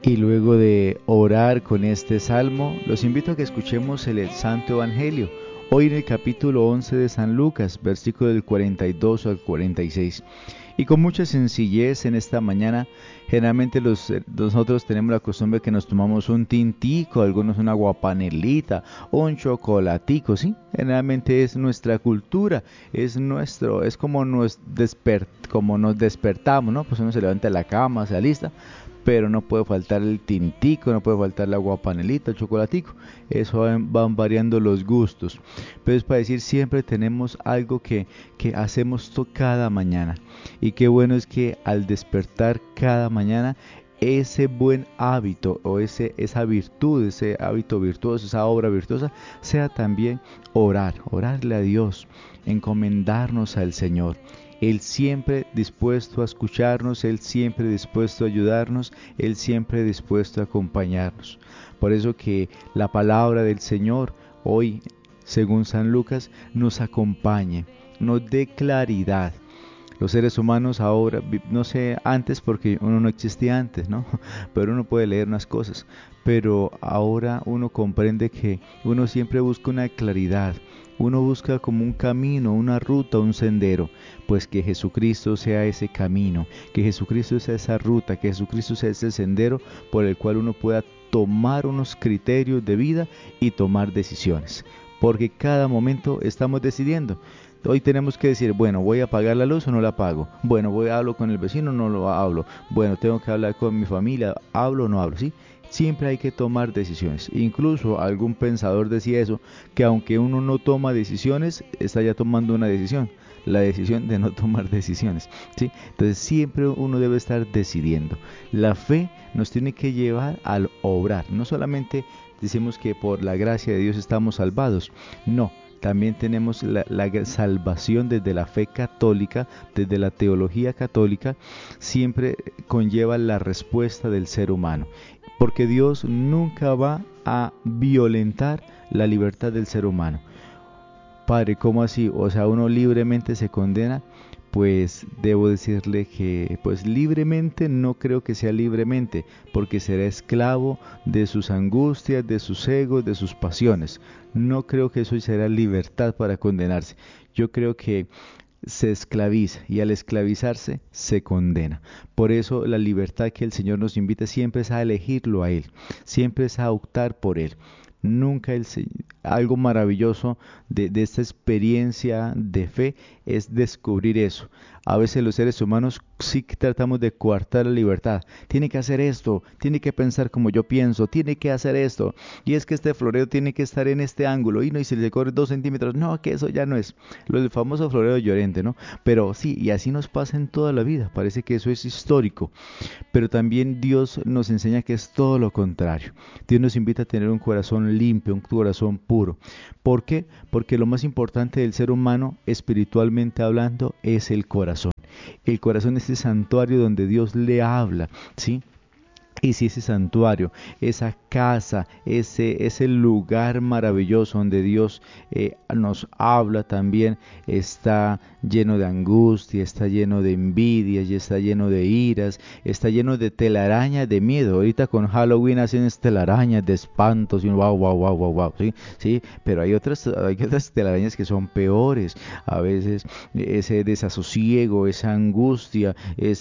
Y luego de orar con este salmo, los invito a que escuchemos el Santo Evangelio, hoy en el capítulo 11 de San Lucas, versículo del 42 al 46. Y con mucha sencillez en esta mañana, generalmente nosotros tenemos la costumbre que nos tomamos un tintico, algunos una aguapanelita o un chocolatico, ¿sí? Generalmente es nuestra cultura, es como como nos despertamos, ¿no? Pues uno se levanta de la cama, se alista, pero no puede faltar el tintico, no puede faltar la aguapanelita, el chocolatico. Eso van variando los gustos. Pero es para decir, siempre tenemos algo que hacemos cada mañana. Y qué bueno es que al despertar cada mañana, ese buen hábito o esa virtud, ese hábito virtuoso, esa obra virtuosa, sea también orarle a Dios, encomendarnos al Señor. Él siempre dispuesto a escucharnos, Él siempre dispuesto a ayudarnos, Él siempre dispuesto a acompañarnos. Por eso que la palabra del Señor hoy, según San Lucas, nos acompañe, nos dé claridad. Los seres humanos ahora, no sé antes porque uno no existía antes, ¿no? Pero uno puede leer unas cosas. Pero ahora uno comprende que uno siempre busca una claridad. Uno busca como un camino, una ruta, un sendero. Pues que Jesucristo sea ese camino, que Jesucristo sea esa ruta, que Jesucristo sea ese sendero por el cual uno pueda tomar unos criterios de vida y tomar decisiones. Porque cada momento estamos decidiendo. Hoy tenemos que decir, bueno, ¿voy a pagar la luz o no la pago? Bueno, hablo con el vecino o no lo hablo. Bueno, tengo que hablar con mi familia, ¿hablo o no hablo? ¿Sí? Siempre hay que tomar decisiones. Incluso algún pensador decía eso, que aunque uno no toma decisiones, está ya tomando una decisión. La decisión de no tomar decisiones, ¿sí? Entonces siempre uno debe estar decidiendo. La fe nos tiene que llevar al obrar. No solamente decimos que por la gracia de Dios estamos salvados, no. También tenemos la salvación desde la fe católica, desde la teología católica, siempre conlleva la respuesta del ser humano. Porque Dios nunca va a violentar la libertad del ser humano. Padre, ¿cómo así? O sea, uno libremente se condena. Pues debo decirle que pues libremente no creo que sea libremente, porque será esclavo de sus angustias, de sus egos, de sus pasiones. No creo que eso será libertad para condenarse. Yo creo que se esclaviza y al esclavizarse se condena. Por eso la libertad que el Señor nos invita siempre es a elegirlo a Él, siempre es a optar por Él. Nunca algo maravilloso de esta experiencia de fe es descubrir eso. A veces los seres humanos sí que tratamos de coartar la libertad. Tiene que hacer esto, tiene que pensar como yo pienso, tiene que hacer esto. Y es que este florero tiene que estar en este ángulo. Y no, y si le corre 2 centímetros, no, que eso ya no es. Lo del famoso florero Llorente, ¿no? Pero sí, y así nos pasa en toda la vida. Parece que eso es histórico. Pero también Dios nos enseña que es todo lo contrario. Dios nos invita a tener un corazón limpio, un corazón puro. ¿Por qué? Porque lo más importante del ser humano, espiritualmente hablando, es el corazón. El corazón es ese santuario donde Dios le habla, ¿sí? Y si ese santuario, esa casa, ese lugar maravilloso donde Dios nos habla también, está lleno de angustia, está lleno de envidias, y está lleno de iras, está lleno de telarañas de miedo. Ahorita con Halloween hacen telarañas de espantos y wow, wow, wow, wow, wow, ¿sí? Sí, pero hay otras telarañas que son peores. A veces ese desasosiego, esa angustia,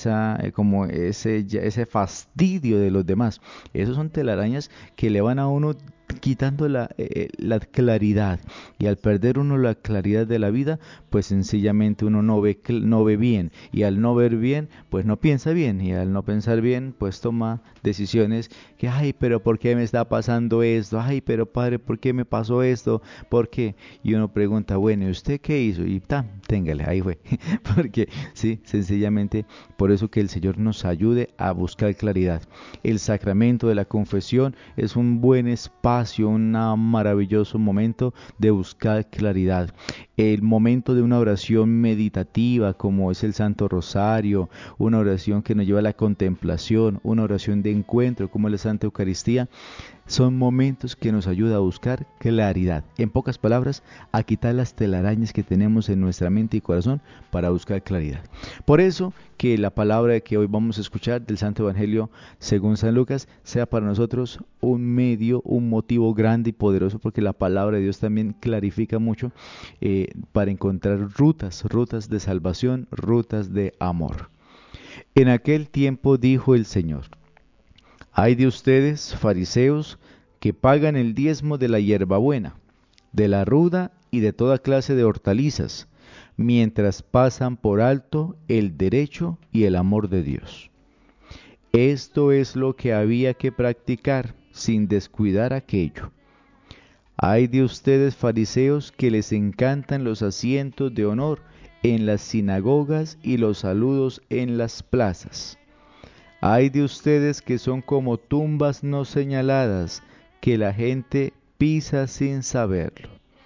ese fastidio de los demás. Esos son telarañas que le van a uno quitando la claridad, y al perder uno la claridad de la vida, pues sencillamente uno no ve bien, y al no ver bien, pues no piensa bien, y al no pensar bien, pues toma decisiones que, ay, pero ¿por qué me está pasando esto? Ay, pero padre, ¿por qué me pasó esto? ¿Por qué? Y uno pregunta, bueno, ¿y usted qué hizo? Y téngale, ahí fue. Porque sí, sencillamente por eso que el Señor nos ayude a buscar claridad. El sacramento de la confesión es un buen espacio, un maravilloso momento de buscar claridad. el momento de una oración meditativa como es el Santo Rosario, una oración que nos lleva a la contemplación, una oración de encuentro como es la Santa Eucaristía, son momentos que nos ayudan a buscar claridad. En pocas palabras, a quitar las telarañas que tenemos en nuestra mente y corazón para buscar claridad. Por eso que la palabra que hoy vamos a escuchar del Santo Evangelio según San Lucas sea para nosotros un medio, un motivo grande y poderoso, porque la palabra de Dios también clarifica mucho para encontrar rutas de salvación, rutas de amor. En aquel tiempo dijo el Señor: Ay de ustedes, fariseos, que pagan el diezmo de la hierbabuena, de la ruda y de toda clase de hortalizas, mientras pasan por alto el derecho y el amor de Dios. Esto es lo que había que practicar sin descuidar aquello. Ay de ustedes, fariseos, que les encantan los asientos de honor en las sinagogas y los saludos en las plazas. Ay de ustedes que son como tumbas no señaladas, que la gente pisa sin saberlo.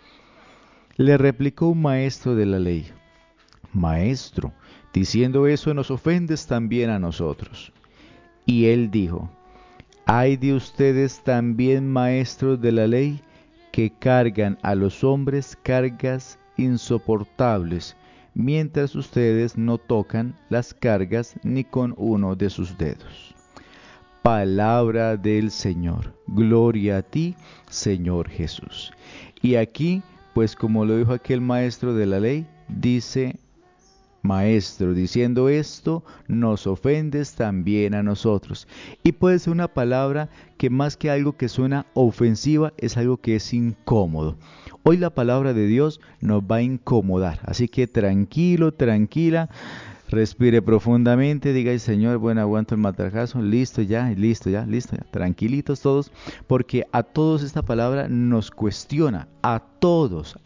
Le replicó un maestro de la ley: Maestro, diciendo eso nos ofendes también a nosotros. Y él dijo: Ay de ustedes también, maestros de la ley, que cargan a los hombres cargas insoportables, mientras ustedes no tocan las cargas ni con uno de sus dedos. Palabra del Señor. Gloria a ti, Señor Jesús. Y aquí, pues como lo dijo aquel maestro de la ley, dice: Maestro, diciendo esto, nos ofendes también a nosotros. Y puede ser una palabra que más que algo que suena ofensiva, es algo que es incómodo. Hoy la palabra de Dios nos va a incomodar, así que tranquilo, tranquila, respire profundamente, diga: Señor, bueno, aguanto el matracazo, listo ya, tranquilitos todos, porque a todos esta palabra nos cuestiona, a todos,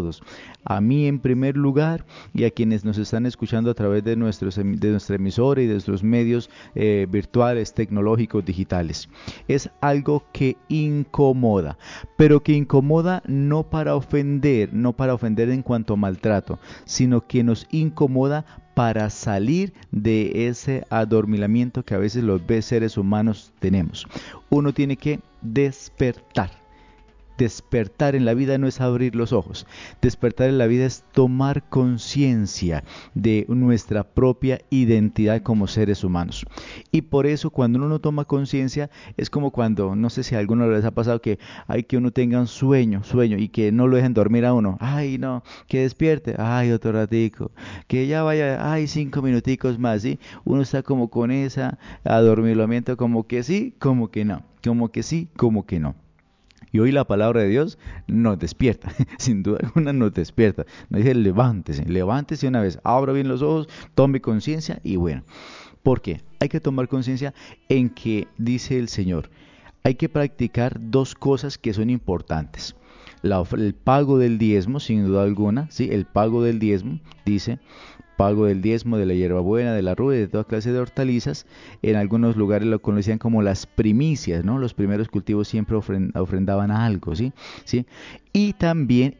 a mí en primer lugar y a quienes nos están escuchando a través de nuestra emisora y de nuestros medios virtuales, tecnológicos, digitales. Es algo que incomoda, pero que incomoda no para ofender en cuanto a maltrato, sino que nos incomoda para salir de ese adormilamiento que a veces los seres humanos tenemos. Uno tiene que despertar. Despertar en la vida no es abrir los ojos. Despertar en la vida es tomar conciencia de nuestra propia identidad como seres humanos. Y por eso cuando uno no toma conciencia es como cuando, no sé si a alguno les ha pasado que hay que uno tenga un sueño y que no lo dejen dormir a uno. Ay, no, que despierte. Ay, otro ratico. Que ya vaya, ay, 5 minuticos más, ¿sí? Uno está como con esa adormilamiento, como que sí, como que no. Como que sí, como que no. Y hoy la palabra de Dios nos despierta, sin duda alguna nos despierta. Nos dice: levántese una vez, abra bien los ojos, tome conciencia y bueno. ¿Por qué? Hay que tomar conciencia en que, dice el Señor, hay que practicar dos cosas que son importantes. El pago del diezmo, sin duda alguna, ¿sí? El pago del diezmo, dice: pago del diezmo de la hierbabuena, de la ruda y de toda clase de hortalizas. En algunos lugares lo conocían como las primicias, ¿no? Los primeros cultivos siempre ofrendaban a algo, ¿sí? ¿Sí? Y también,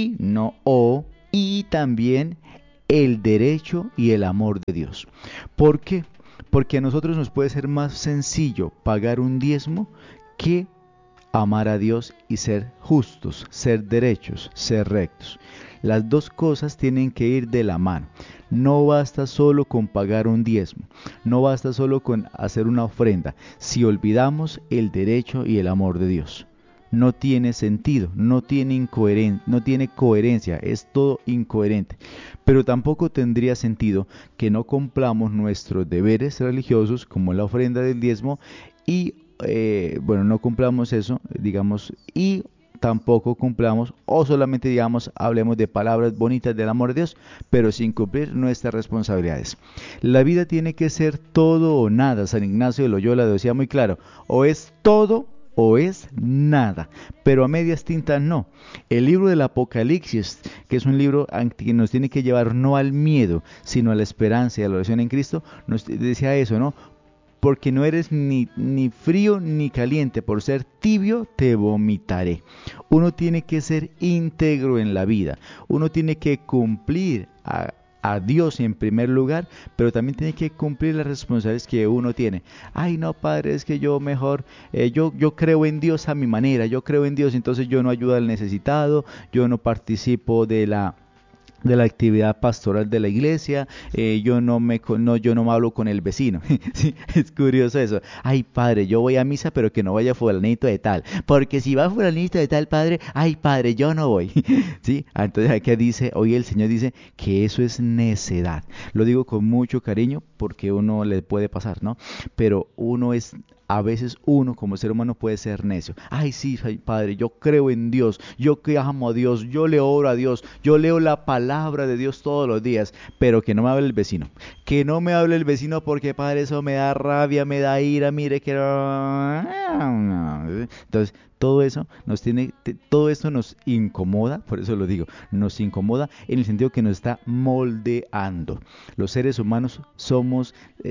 también el derecho y el amor de Dios. ¿Por qué? Porque a nosotros nos puede ser más sencillo pagar un diezmo que amar a Dios y ser justos, ser derechos, ser rectos. Las dos cosas tienen que ir de la mano. No basta solo con pagar un diezmo, no basta solo con hacer una ofrenda, si olvidamos el derecho y el amor de Dios. No tiene sentido, no tiene coherencia, es todo incoherente. Pero tampoco tendría sentido que no cumplamos nuestros deberes religiosos, como la ofrenda del diezmo, y no cumplamos eso, digamos, y tampoco cumplamos o solamente hablemos de palabras bonitas del amor de Dios, pero sin cumplir nuestras responsabilidades. La vida tiene que ser todo o nada. San Ignacio de Loyola lo decía muy claro: o es todo o es nada, pero a medias tintas no. El libro del Apocalipsis, que es un libro que nos tiene que llevar no al miedo, sino a la esperanza y a la oración en Cristo, nos decía eso, ¿no? porque no eres ni frío ni caliente, por ser tibio te vomitaré. Uno tiene que ser íntegro en la vida, uno tiene que cumplir a Dios en primer lugar, pero también tiene que cumplir las responsabilidades que uno tiene. Ay, no, padre, es que yo mejor, yo creo en Dios a mi manera, yo creo en Dios, entonces yo no ayudo al necesitado, yo no participo de la actividad pastoral de la iglesia, yo no me hablo con el vecino. Sí, es curioso eso. Ay, padre, yo voy a misa, pero que no vaya fulanito de tal, porque si va fulanito de tal, padre, ay, padre, yo no voy. Sí, entonces aquí dice, hoy el Señor dice que eso es necedad. Lo digo con mucho cariño porque uno le puede pasar, ¿no? Pero a veces uno como ser humano puede ser necio. Ay, sí, padre, yo creo en Dios, yo que amo a Dios, yo le oro a Dios, yo leo la palabra de Dios todos los días, pero que no me hable el vecino. Que no me hable el vecino porque, padre, eso me da rabia, me da ira, mire que... Entonces, todo esto nos incomoda, por eso lo digo, nos incomoda en el sentido que nos está moldeando. Los seres humanos somos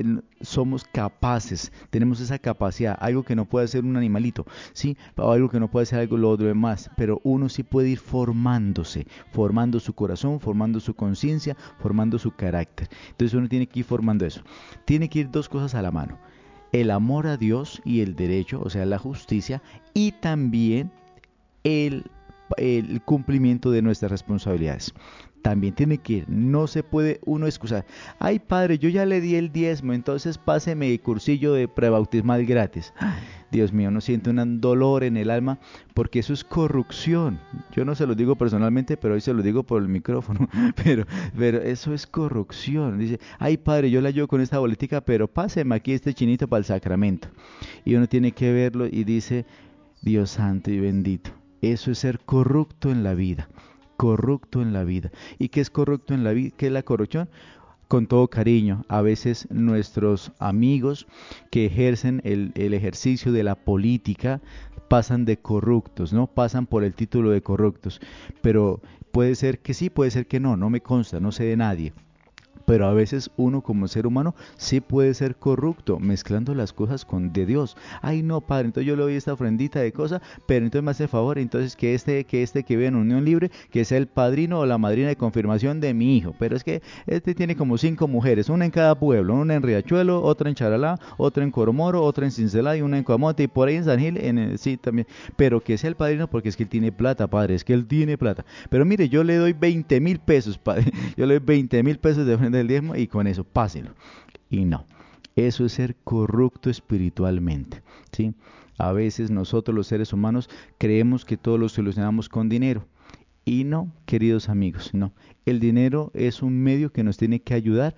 capaces, tenemos esa capacidad, algo que no puede hacer un animalito, ¿sí? O algo que no puede hacer algo lo demás, pero uno sí puede ir formándose, formando su corazón, formando su conciencia, formando su carácter. Entonces uno tiene que ir formando eso. Tiene que ir dos cosas a la mano: el amor a Dios y el derecho, o sea, la justicia, y también el cumplimiento de nuestras responsabilidades. También tiene que ir, no se puede uno excusar. Ay, padre, yo ya le di el diezmo, entonces páseme el cursillo de prebautismal gratis. Dios mío, uno siente un dolor en el alma porque eso es corrupción. Yo no se lo digo personalmente, pero hoy se lo digo por el micrófono. Pero eso es corrupción. Dice, ay, padre, yo le ayudo con esta boletica, pero páseme aquí este chinito para el sacramento. Y uno tiene que verlo y dice, Dios santo y bendito, eso es ser corrupto en la vida. Corrupto en la vida. ¿Y qué es corrupto en la vida? ¿Qué es la corrupción? Con todo cariño, a veces nuestros amigos que ejercen el ejercicio de la política pasan de corruptos, ¿no? Pasan por el título de corruptos, pero puede ser que sí, puede ser que no me consta, no sé de nadie. Pero a veces uno como ser humano sí puede ser corrupto, mezclando las cosas con de Dios. Ay, no, padre, entonces yo le doy esta ofrendita de cosa, pero entonces me hace favor, entonces que que vive en unión libre, que sea el padrino o la madrina de confirmación de mi hijo. Pero es que tiene como 5 mujeres, una en cada pueblo, una en Riachuelo, otra en Charalá, otra en Coromoro, otra en Cincelá y una en Coamote y por ahí en San Gil, sí también. Pero que sea el padrino porque es que él tiene plata, padre, es que él tiene plata. Pero mire, yo le doy 20,000 pesos, padre, yo le doy 20,000 pesos de ofrenda del diezmo y con eso pásenlo. Y no, eso es ser corrupto espiritualmente, ¿sí? A veces nosotros los seres humanos creemos que todo lo solucionamos con dinero y no, queridos amigos, no. El dinero es un medio que nos tiene que ayudar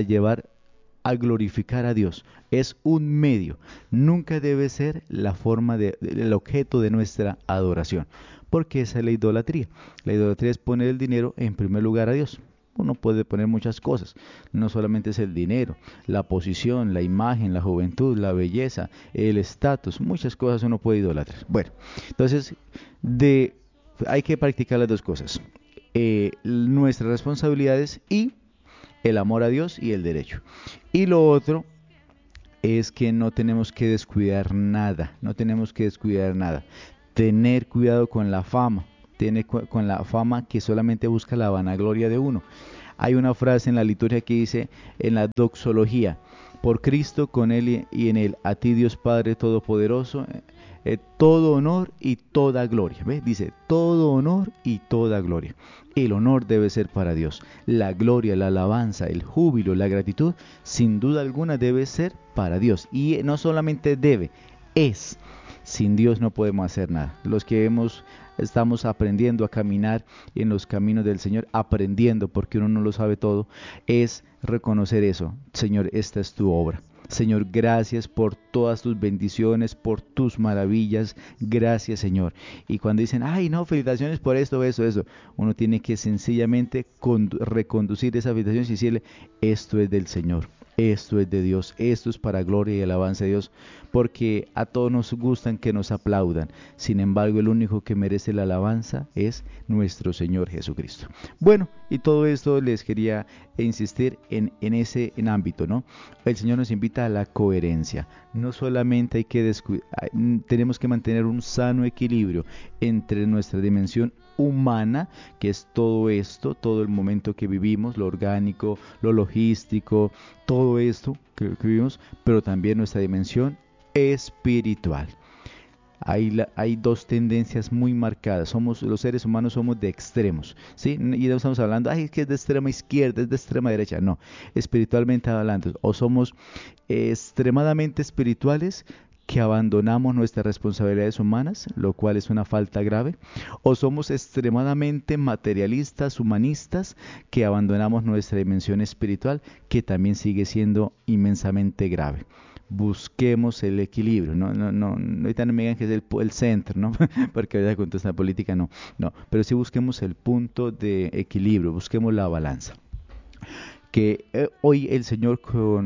a glorificar a Dios. Es un medio, nunca debe ser la forma el objeto de nuestra adoración, porque esa es la idolatría. La idolatría es poner el dinero en primer lugar a Dios. Uno puede poner muchas cosas, no solamente es el dinero, la posición, la imagen, la juventud, la belleza, el estatus, muchas cosas uno puede idolatrar. Bueno, entonces hay que practicar las dos cosas, nuestras responsabilidades y el amor a Dios y el derecho. Y lo otro es que no tenemos que descuidar nada, tener cuidado con la fama. Con la fama que solamente busca la vanagloria de uno. Hay una frase en la liturgia que dice, en la doxología, por Cristo, con Él y en Él, a ti Dios Padre Todopoderoso, todo honor y toda gloria. ¿Ve? Dice, todo honor y toda gloria. El honor debe ser para Dios. La gloria, la alabanza, el júbilo, la gratitud, sin duda alguna debe ser para Dios. Y no solamente debe, es. Sin Dios no podemos hacer nada. Los que estamos aprendiendo a caminar en los caminos del Señor, aprendiendo porque uno no lo sabe todo, es reconocer eso. Señor, esta es tu obra. Señor, gracias por todas tus bendiciones, por tus maravillas. Gracias, Señor. Y cuando dicen, ay, no, felicitaciones por esto, eso, uno tiene que sencillamente reconducir esas felicitaciones y decirle, esto es del Señor. Esto es de Dios, esto es para gloria y alabanza de Dios, porque a todos nos gustan que nos aplaudan. Sin embargo, el único que merece la alabanza es nuestro Señor Jesucristo. Bueno, y todo esto les quería insistir en ese ámbito, ¿no? El Señor nos invita a la coherencia. No solamente tenemos que mantener un sano equilibrio entre nuestra dimensión humana, que es todo esto, todo el momento que vivimos, lo orgánico, lo logístico, todo esto que vivimos, pero también nuestra dimensión espiritual. Hay dos tendencias muy marcadas. Los seres humanos somos de extremos, ¿sí? Y no estamos hablando, es que es de extrema izquierda, es de extrema derecha. No, espiritualmente hablando, o somos extremadamente espirituales, que abandonamos nuestras responsabilidades humanas, lo cual es una falta grave, o somos extremadamente materialistas, humanistas, que abandonamos nuestra dimensión espiritual, que también sigue siendo inmensamente grave. Busquemos el equilibrio, no, ahorita no me digan que es el centro, ¿no? Porque ahorita con toda esta política no, pero sí busquemos el punto de equilibrio, busquemos la balanza. Que hoy el Señor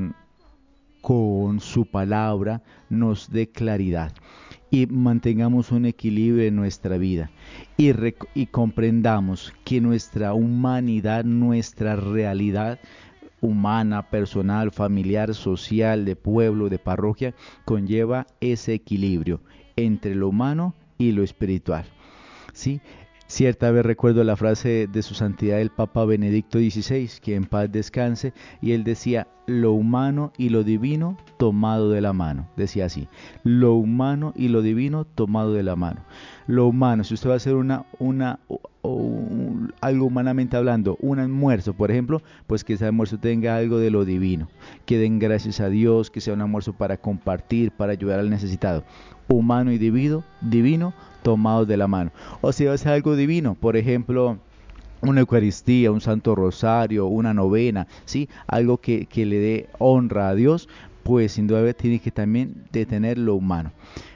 con su palabra nos dé claridad y mantengamos un equilibrio en nuestra vida y comprendamos que nuestra humanidad, nuestra realidad humana, personal, familiar, social, de pueblo, de parroquia, conlleva ese equilibrio entre lo humano y lo espiritual, ¿sí? Cierta vez recuerdo la frase de su santidad el Papa Benedicto XVI, que en paz descanse, y él decía, lo humano y lo divino tomado de la mano. Decía así, lo humano y lo divino tomado de la mano. Lo humano, si usted va a hacer algo humanamente hablando, un almuerzo, por ejemplo, pues que ese almuerzo tenga algo de lo divino, que den gracias a Dios, que sea un almuerzo para compartir, para ayudar al necesitado. Humano y divino tomados de la mano. O si va a ser algo divino, por ejemplo, una Eucaristía, un Santo Rosario, una novena, ¿sí? Algo que le dé honra a Dios, pues sin duda tiene que también detener lo humano.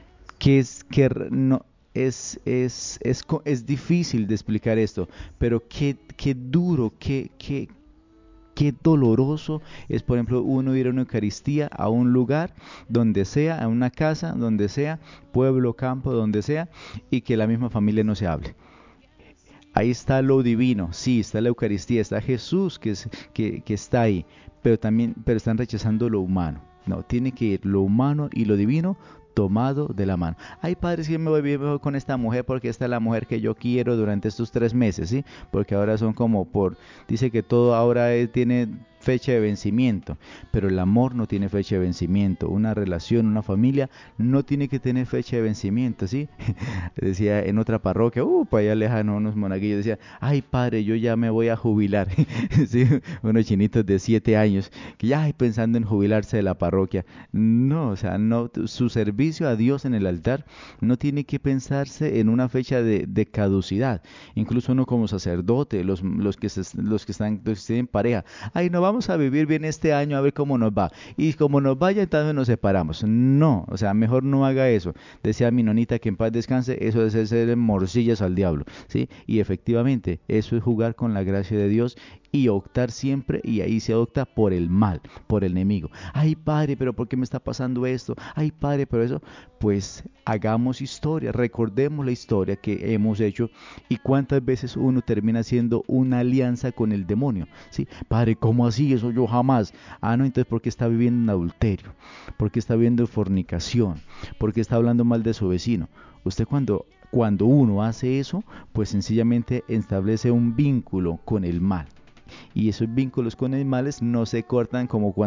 Es difícil de explicar esto, pero qué duro, qué doloroso es, por ejemplo, uno ir a una Eucaristía a un lugar, donde sea, a una casa, donde sea, pueblo, campo, donde sea, y que la misma familia no se hable. Ahí está lo divino, sí, está la Eucaristía, está Jesús que está ahí, pero están rechazando lo humano. No, tiene que ir lo humano y lo divino tomado de la mano. Ay, padre, si me voy bien con esta mujer porque esta es la mujer que yo quiero durante estos 3 meses, ¿sí? Porque ahora son dice que todo ahora tiene fecha de vencimiento, pero el amor no tiene fecha de vencimiento. Una relación, una familia no tiene que tener fecha de vencimiento, ¿sí? Decía en otra parroquia, para allá lejano, unos monaguillos decían, ay padre, yo ya me voy a jubilar, ¿sí? Unos chinitos de 7 años que ya pensando en jubilarse de la parroquia. No, o sea, no, su servicio a Dios en el altar no tiene que pensarse en una fecha de caducidad. Incluso uno como sacerdote, los que tienen pareja, ay, no vamos a vivir bien este año a ver cómo nos va, y como nos vaya entonces nos separamos. No, o sea, mejor no haga eso. Decía mi nonita que en paz descanse, eso es hacer morcillas al diablo, ¿sí? Y efectivamente, eso es jugar con la gracia de Dios y optar siempre, y ahí se opta por el mal, por el enemigo. Ay, padre, pero ¿por qué me está pasando esto? Ay, padre, pero eso, pues hagamos historia, recordemos la historia que hemos hecho y cuántas veces uno termina haciendo una alianza con el demonio, ¿sí? Padre, ¿cómo así? Eso yo jamás. No, entonces, ¿por qué está viviendo en adulterio? ¿Por qué está viviendo en fornicación? ¿Por qué está hablando mal de su vecino? Usted cuando uno hace eso, pues sencillamente establece un vínculo con el mal. Y esos vínculos con animales no se cortan como cuando